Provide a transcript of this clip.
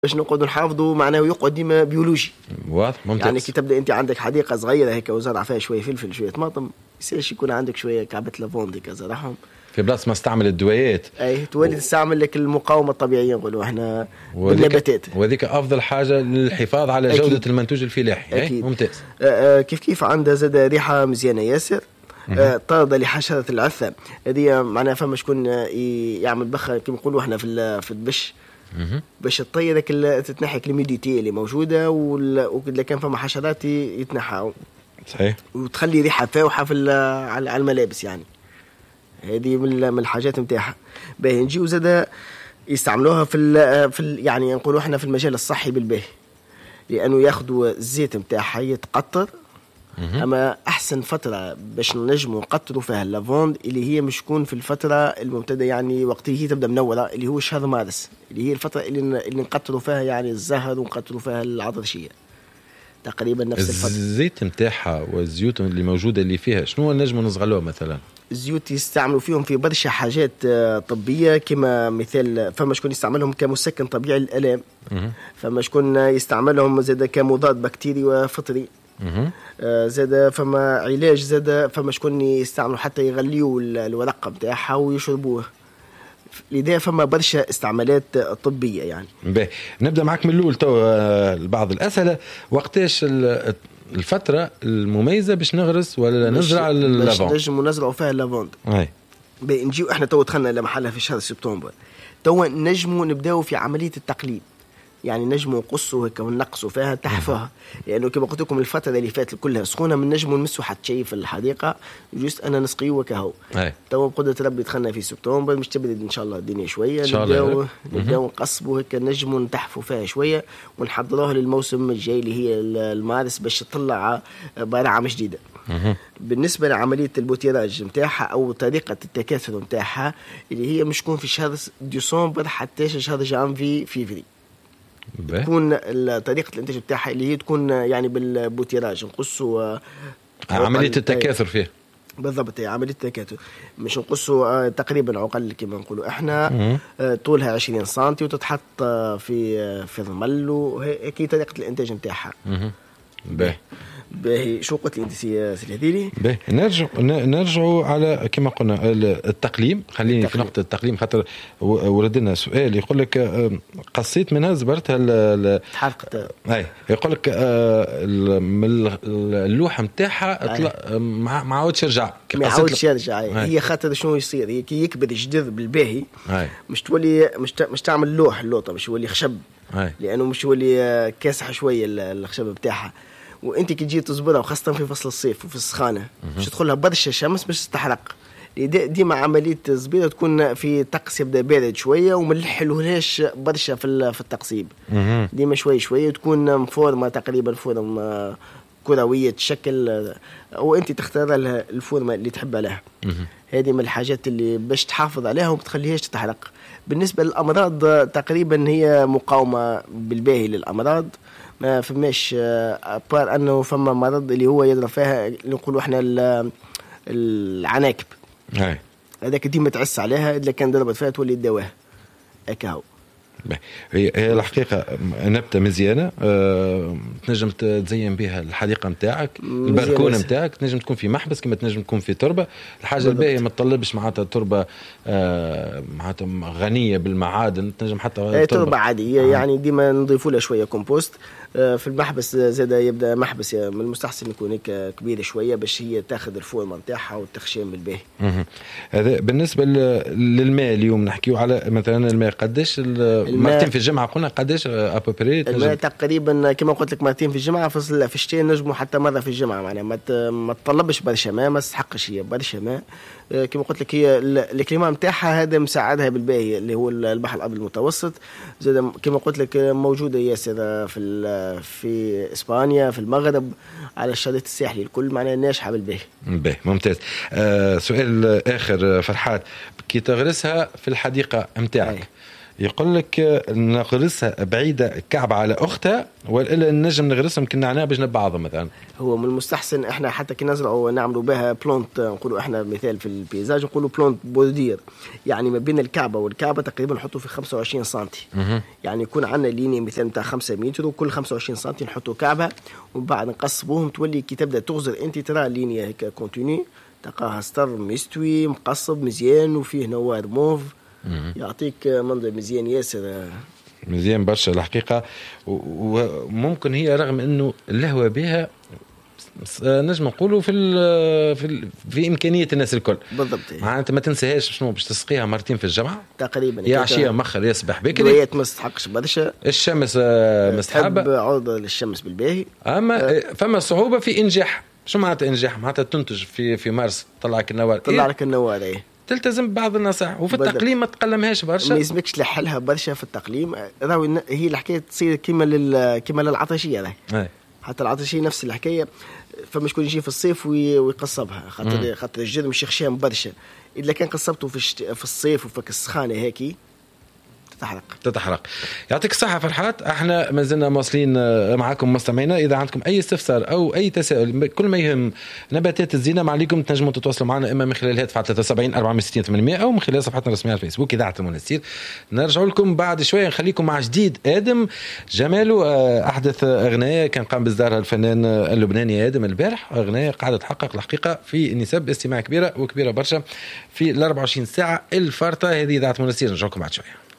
باش نقعدوا نحافظوا معناه يقعد ديما بيولوجي. واضح ممتاز. يعني كي تبدا انت عندك حديقه صغيره هيك وزرع فيها شويه فلفل شويه طماطم، يصيرش يكون عندك شويه كعبه لافوند هيك زرعهم في بلاصه ما استعمل الدويات، اي تولي تستعمل لك المقاومه الطبيعيه نقولوا احنا بالنباتات، وهذيك افضل حاجه للحفاظ على أكيد. جوده المنتوج الفلاحي. ممتاز. كيف عندها زاد ريحه مزيانه ياسر. طارده لحشره العثه هذه معناها فما شكون يعمل بخه كما نقولوا احنا في البش باش تطيرك تتنحي الهيوميديتي اللي موجوده، وإذا كان فما حشرات يتنحاو صحيح، وتخلي ريحه فاوحه على الملابس. يعني هذه من الحاجات نتاعها. باهي نجيو زاد يستعملوها في يعني نقولوا احنا في المجال الصحي بالباهي، لانه ياخذوا الزيت نتاعها يتقطر. اما احسن فتره باش نجموا نقطروا فيها اللافوند اللي هي مش تكون في الفتره المبتدا، يعني وقت هي تبدا منوره اللي هو شهر مارس، اللي هي الفتره اللي نقطروا فيها يعني الزهر ونقطروا فيها العطرشيه، تقريبا نفس الفتره. الزيت نتاعها والزيوت اللي موجوده اللي فيها شنو نجموا نصغلوها مثلا؟ الزيوت يستعملوا فيهم في برشا حاجات طبيه، كما مثال فما شكون يستعملهم كمسكن طبيعي للالام، فما شكون يستعملهم زاد كمضاد بكتيري وفطري، زاد فما علاج، زاد فما شكون يستعملوا حتى يغليوا الورقه نتاعها ويشربوه. لذا فما برشا استعمالات طبيه يعني. باهي نبدا معك من الاول تو بعض الاسئله. وقتاش الفتره المميزه باش نغرس ولا نزرع اللافوند؟ باش نجموا نزرعوا فيها اللافوند. نجيو احنا تو دخلنا لمحلها في شهر سبتمبر، تو نجموا نبداو في عمليه التقليد، يعني نجموا نقصوا هيك ونقصوا فيها تحفها، لانه كما قلت لكم الفتره اللي فاتت كلها سخونه، من نجموا نمسوا حتى شيء في الحديقه جوست انا نسقيوه كهو. تو بقدره ربي دخلنا في سبتمبر مش تبرد ان شاء الله الدنيا شويه، نبداو نقصبوا هيك نجموا نتحفوا فيها شويه ونحضروها للموسم الجاي اللي هي المارس باش تطلع برعه جديده. بالنسبه لعمليه البوتيراج نتاعها او طريقه التكاثر نتاعها اللي هي مش تكون في شهر ديسمبر حتى شهر جانفي فيفري، تكون طريقة الانتاج بتاعها اللي هي تكون يعني بالبوتيراج نقصوا عملية التكاثر فيه بالضبط. عملية التكاثر مش نقصوا تقريبا عقل كما نقولوا احنا طولها 20 سنتي وتتحط في الرمل، وهيك طريقة الانتاج بتاعها. باهي شو قلت لي انت سي هذيلي؟ باهي نرجعوا على كما قلنا التقليم. خليني في نقطة التقليم خاطر ورد لنا سؤال يقول لك قصيت منها زبرتها تحرقت. يقول لك اللوحة نتاعها ما عاودش يرجع. ما عاودش يرجع. هي خاطر شنو يصير كي يكبر الجذر بالباهي مش تولي مش تعمل اللوطة مش يولي خشب، لأنه مش يولي كاسح شوية الخشب بتاعها. وانت كي تجي تصبرها وخاصه في فصل الصيف وفي السخانه مش تدخلها برشا شمس باش تحرق. ديما عمليه الزبيده تكون في طقس يبدا بارد شويه وما نحلوهاش برشا في التقصيب. ديما شوي تكون فورمه تقريبا فورمه كرويه تشكل، وانت تختار لها الفورمه اللي تحبها لها. هذه من الحاجات اللي باش تحافظ عليها وما تخليهاش تتحرق. بالنسبه للامراض تقريبا هي مقاومه بالباهي للامراض، ما فماش بار انه فما مرض اللي هو يضرب فيها اللي نقولوا احنا العناكب. هذاك ديما تعس عليها اذا كان ضربت فيها تولي الدواء اكاو. هي الحقيقه نبته مزيانه تنجم تزين بها الحديقه نتاعك، البركونه نتاعك تنجم تكون في محبس كما تنجم تكون في تربه. الحاجه الباهيه ما تطلبش معناتها تربه معناتها غنيه بالمعادن، تنجم حتى تربه عاديه. يعني ديما نضيفوا لها شويه كومبوست في المحبس. زاد يبدا محبس من المستحسن يكون هيك كبير شويه باش هي تاخذ الفورمه نتاعها والتخشيم بالباهي. هذا بالنسبه للماء. اليوم نحكيو على مثلا الماء قداش مرتين في الجمعه قلنا قداش ابوبري؟ الماء تقريبا كما قلت لك مرتين في الجمعه، في الشتاء نجموا حتى مره في الجمعه. معناها ما تطلبش برشا ماء، ما تستحقش هي برشا ماء. كما قلت لك هي الكليما نتاعها هذا مساعدها بالباهي اللي هو البحر الابيض المتوسط. زاد كما قلت لك موجوده ياسر في اسبانيا في المغرب على الشريط الساحلي الكل، معناها ناجحه بالباهي. ممتاز. سؤال اخر فرحات، كي تغرسها في الحديقه نتاعك يقول لك نغرسها بعيدة كعبة على أختها ولا نجم نغرسها يمكن نعناها باش نبعضها مثلا. هو من المستحسن احنا حتى كي نزرعوا نعملوا بها بلونت، نقولوا احنا مثال في البيزاج نقولوا بلونت بودير، يعني ما بين الكعبة والكعبة تقريبا نحطوا في 25 سنتي. يعني يكون عندنا لينيا مثلا نتاع 5 متر وكل 25 سنتي نحطوا كعبة، ومن بعد نقصبوهم تولي كي تبدا تغزر انت ترى اللينيا هيك كونتينيو، تلقاها ستر مستوي مقصب مزيان وفيه نوار موف، يعطيك منظر مزيان ياسر، مزيان برشا الحقيقة. وممكن هي رغم انه اللهوة بها نجم نقولوا في امكانيه الناس الكل بالضبط. معناتها ما تنساهاش شنو باش تسقيها مرتين في الجمعه تقريبا، يا عشيه مخر يصبح بكري، الويات ما تستحقش برشا، الشمس مستحبه عوضه للشمس بالباهي، اما فما صعوبه في انجاح. شو معناتها انجاح؟ معناتها تنتج في مارس طلع لك النوار، طلع لك النوار ايه، تلتزم بعض النصائح وفي التقليم ما تقلمهاش برشا، ما يلزمكش تلحلها برشا في التقليم. هي الحكايه تصير كيما للعطشيه راهي، حتى العطشيه نفس الحكايه. فما شكون يجي في الصيف ويقصبها خاطر الجرم شخشام برشا، اذا كان قصبته في الصيف وفك السخانه هيك تتحرق. يعطيك الصحة فرحات. احنا ما زلنا مواصلين معكم مستمعينا. اذا عندكم اي استفسار او اي تساؤل كل ما يهم نباتات الزينة ما عليكم تنجموا تتواصلوا معنا اما من خلال الهاتف على 73 460 800 او من خلال صفحتنا الرسمية على الفيسبوك اذاعة المنستير. نرجع لكم بعد شوية، نخليكم مع جديد آدم جماله، احدث اغنية كان قام باصدارها الفنان اللبناني آدم البارح، اغنية قاعدة تحقق الحقيقة في نسب استماع كبيرة برشا في ال 24 ساعة الفارطة. هذه اذاعة المنستير، نرجعكم بعد شوية.